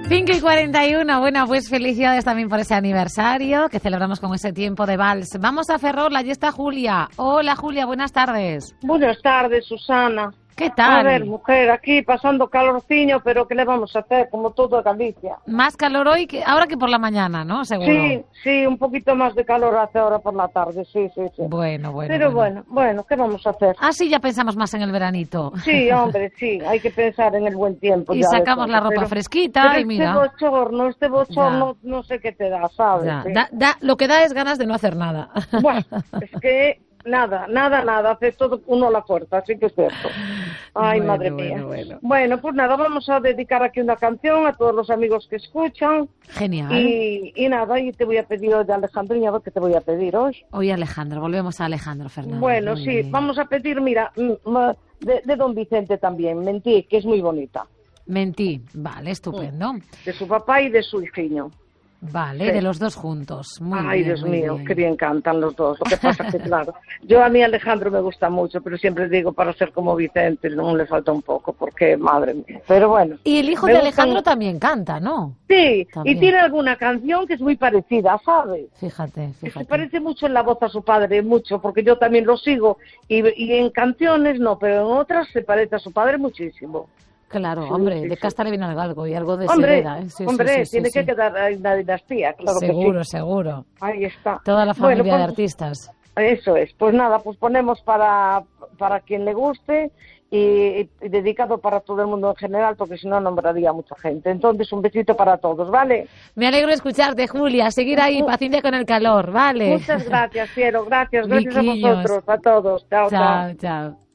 5:41, bueno, pues felicidades también por ese aniversario que celebramos con ese tiempo de vals. Vamos a Ferrol, allí está Julia. Hola Julia, buenas tardes. Buenas tardes, Susana. ¿Qué tal? A ver, mujer, aquí pasando calorciño, pero ¿qué le vamos a hacer? Como todo Galicia. Más calor hoy que ahora que por la mañana, ¿no? Seguro. Sí, un poquito más de calor hace ahora por la tarde, sí. Bueno. Pero bueno, ¿qué vamos a hacer? Ah, sí, ya pensamos más en el veranito. Sí, hombre, sí, hay que pensar en el buen tiempo. Y sacamos la ropa fresquita pero y mira. Este bochorno no sé qué te da, ¿sabes? Ya. Lo que da es ganas de no hacer nada. Bueno, es que nada, hace todo uno a la fuerza, así que es cierto. Ay, madre mía. Bueno, pues nada, vamos a dedicar aquí una canción a todos los amigos que escuchan. Genial. Y nada, y te voy a pedir hoy, Alejandrina, a ver qué te voy a pedir hoy. Hoy Alejandro, volvemos a Alejandro Fernández. Bueno, muy bien. Vamos a pedir, mira, de Don Vicente también, Mentí, que es muy bonita. Mentí, vale, estupendo. De su papá y de su hijiño. Vale, sí. De los dos juntos. Muy Ay, bien, Dios mío, qué bien cantan los dos. Lo que pasa es que, claro, a mí Alejandro me gusta mucho, pero siempre digo, para ser como Vicente, no le falta un poco, porque, madre mía. Pero bueno. Y el hijo de Alejandro también canta, ¿no? Sí, también. Y tiene alguna canción que es muy parecida, ¿sabes? Fíjate. Se parece mucho en la voz a su padre, mucho, porque yo también lo sigo, y en canciones no, pero en otras se parece a su padre muchísimo. Claro, sí, hombre, de casta le viene algo y algo de hombre, hereda, ¿eh? Sí, tiene que quedar ahí una dinastía, claro seguro, que sí. Seguro. Ahí está. Toda la familia de artistas. Eso es. Pues nada, pues ponemos para quien le guste y dedicado para todo el mundo en general, porque si no nombraría a mucha gente. Entonces, un besito para todos, ¿vale? Me alegro de escucharte, Julia. Seguir ahí, paciencia con el calor, ¿vale? Muchas gracias, cielo. Gracias a vosotros, a todos. Chao. Chao.